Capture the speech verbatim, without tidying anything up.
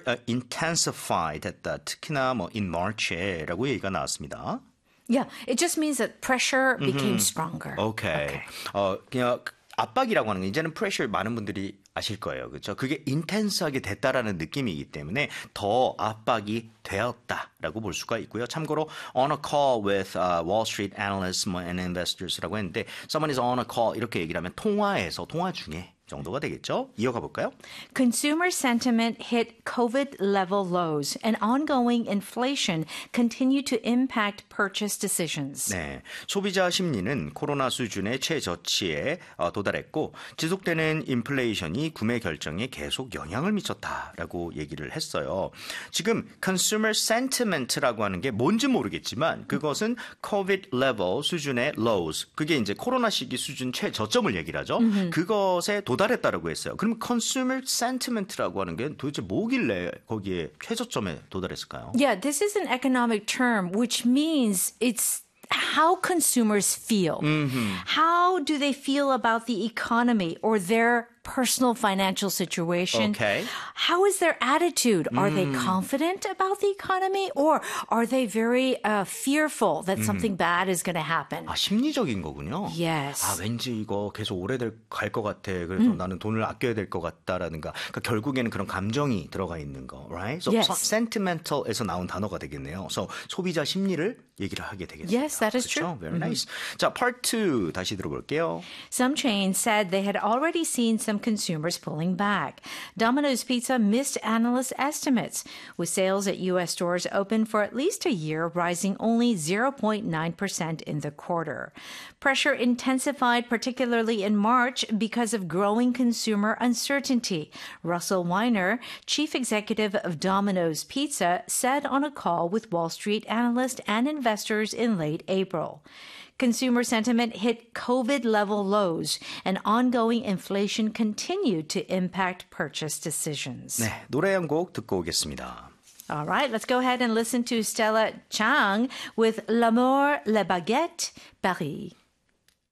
uh, intensified 했다. 특히나 뭐 in March에라고 얘기가 나왔습니다. Yeah, it just means that pressure became stronger. 오케이. Okay. 어, 그냥 압박이라고 하는 건 이제는 pressure 많은 분들이 아실 거예요. 그렇죠? 그게 인텐스하게 됐다라는 느낌이기 때문에 더 압박이 되었다라고 볼 수가 있고요. 참고로 on a call with uh, Wall Street analysts and investors라고 했는데 someone is on a call 이렇게 얘기를 하면 통화에서 통화 중에 정도가 되겠죠? 이어가 볼까요? Consumer sentiment hit COVID level lows and ongoing inflation continue to impact purchase decisions. 네, 소비자 심리는 코로나 수준의 최저치에 어, 도달했고 지속되는 인플레이션이 구매 결정에 계속 영향을 미쳤다라고 얘기를 했어요. 지금 consumer sentiment라고 하는 게 뭔지 모르겠지만 그것은 COVID level 수준의 lows, 그게 이제 코로나 시기 수준 최저점을 얘기를 하죠. Mm-hmm. 그것에 도달했다라고 했어요. 그럼 consumer sentiment라고 하는 게 도대체 뭐길래 거기에 최저점에 도달했을까요? Yeah, this is an economic term which means it's how consumers feel. Mm-hmm. How do they feel about the economy or their personal financial situation? Okay. How is their attitude? Are mm. they confident about the economy or are they very uh, fearful that mm. something bad is going to happen? 아, 심리적인 거군요. Yes. 아, 왠지 이거 계속 오래될 갈 것 같아. 그래서 음. 나는 돈을 아껴야 될 것 같다라든가. 그러니까 결국에는 그런 감정이 들어가 있는 거, right? So, yes. sentimental에서 나온 단어가 되겠네요. So, 소비자 심리를 얘기를 하게 되겠습니다. Yes, that is 그렇죠? true. Very mm-hmm. nice. 자, part two 다시 들어볼게요. Some chains said they had already seen some consumers pulling back. Domino's Pizza missed analyst estimates, with sales at U S stores open for at least a year rising only zero point nine percent in the quarter. Pressure intensified particularly in March because of growing consumer uncertainty. Russell Weiner, chief executive of Domino's Pizza, said on a call with Wall Street analysts and investors in late April. Consumer sentiment hit COVID-level lows, and ongoing inflation continued to impact purchase decisions. 네, 노래 한 곡 듣고 오겠습니다. All right, let's go ahead and listen to Stella Chang with L'amour, la baguette, Paris.